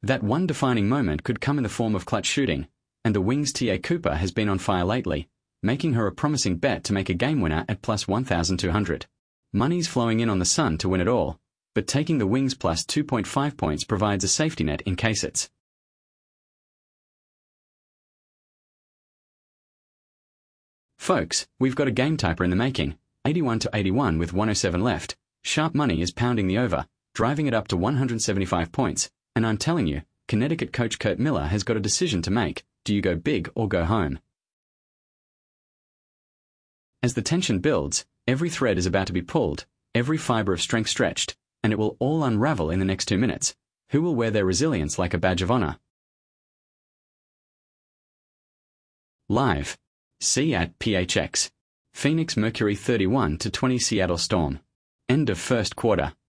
That one defining moment could come in the form of clutch shooting, and the Wings' TA Cooper has been on fire lately, making her a promising bet to make a game winner at plus 1,200. Money's flowing in on the Sun to win it all, but taking the Wings plus 2.5 points provides a safety net in case it's. Folks, we've got a game typer in the making, 81 to 81 with 107 left. Sharp money is pounding the over, driving it up to 175 points, and I'm telling you, Connecticut coach Curt Miller has got a decision to make. Do you go big or go home? As the tension builds, every thread is about to be pulled, every fiber of strength stretched, and it will all unravel in the next 2 minutes. Who will wear their resilience like a badge of honor? Live. See at PHX. Phoenix Mercury 31 to 20 Seattle Storm. End of first quarter.